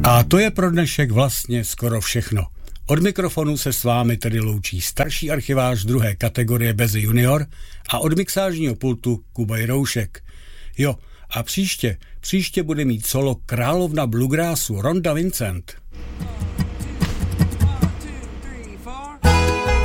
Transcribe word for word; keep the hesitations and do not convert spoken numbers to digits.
A to je pro dnešek vlastně skoro všechno. Od mikrofonu se s vámi tedy loučí starší archivář druhé kategorie Beze junior a od mixážního pultu Kuba Jiroušek. Jo, a příště, příště bude mít solo královna bluegrassu Rhonda Vincent.